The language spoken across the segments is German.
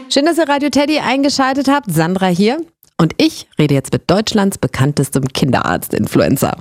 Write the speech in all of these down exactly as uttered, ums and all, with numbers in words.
Schön, dass ihr Radio Teddy eingeschaltet habt. Sandra hier. Und ich rede jetzt mit Deutschlands bekanntestem Kinderarzt-Influencer.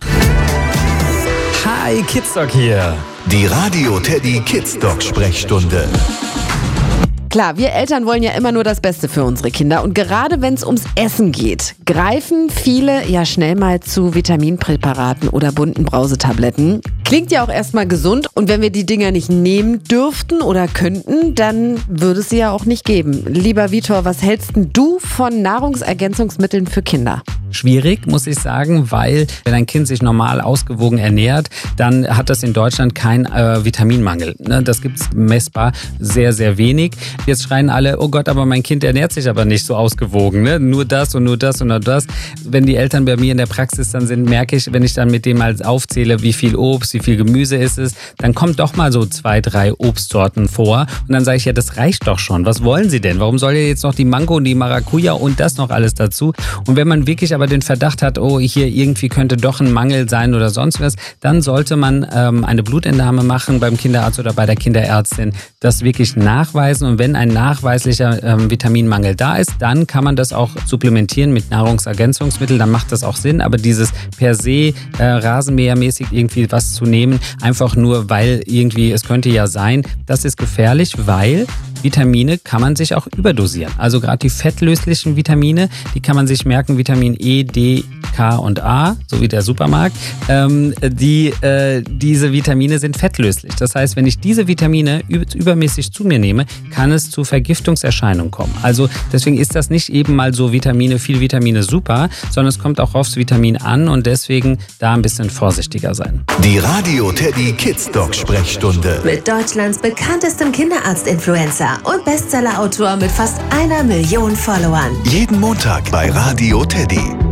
Hi, Kidsdoc hier. Die Radio Teddy Kidsdoc Sprechstunde. Klar, wir Eltern wollen ja immer nur das Beste für unsere Kinder. Und gerade wenn es ums Essen geht, greifen viele ja schnell mal zu Vitaminpräparaten oder bunten Brausetabletten. Klingt ja auch erstmal gesund. Und wenn wir die Dinger nicht nehmen dürften oder könnten, dann würde es sie ja auch nicht geben. Lieber Vitor, was hältst denn du von Nahrungsergänzungsmitteln für Kinder? Schwierig, muss ich sagen, weil wenn ein Kind sich normal ausgewogen ernährt, dann hat das in Deutschland keinen äh, Vitaminmangel. Ne? Das gibt's messbar sehr, sehr wenig. Jetzt schreien alle, oh Gott, aber mein Kind ernährt sich aber nicht so ausgewogen. Ne? Nur das und nur das und nur das. Wenn die Eltern bei mir in der Praxis dann sind, merke ich, wenn ich dann mit dem halt aufzähle, wie viel Obst, wie viel Gemüse ist es, dann kommt doch mal so zwei, drei Obstsorten vor. Und dann sage ich, ja, das reicht doch schon. Was wollen Sie denn? Warum soll ja jetzt noch die Mango und die Maracuja und das noch alles dazu? Und wenn man wirklich aber den Verdacht hat, oh, hier irgendwie könnte doch ein Mangel sein oder sonst was, dann sollte man ähm, eine Blutentnahme machen beim Kinderarzt oder bei der Kinderärztin, das wirklich nachweisen. Und wenn ein nachweislicher ähm, Vitaminmangel da ist, dann kann man das auch supplementieren mit Nahrungsergänzungsmitteln, dann macht das auch Sinn. Aber dieses per se äh, rasenmähermäßig irgendwie was zu nehmen, einfach nur, weil irgendwie, es könnte ja sein, das ist gefährlich, weil Vitamine kann man sich auch überdosieren. Also gerade die fettlöslichen Vitamine, die kann man sich merken, Vitamin E, D, K und A, so wie der Supermarkt. Ähm, die, äh, diese Vitamine sind fettlöslich. Das heißt, wenn ich diese Vitamine übermäßig zu mir nehme, kann es zu Vergiftungserscheinungen kommen. Also deswegen ist das nicht eben mal so Vitamine, viel Vitamine super, sondern es kommt auch aufs Vitamin an und deswegen da ein bisschen vorsichtiger sein. Die Radio Teddy Kidsdoc Sprechstunde. Mit Deutschlands bekanntestem Kinderarzt-Influencer und Bestsellerautor mit fast einer Million Followern. Jeden Montag bei Radio Teddy.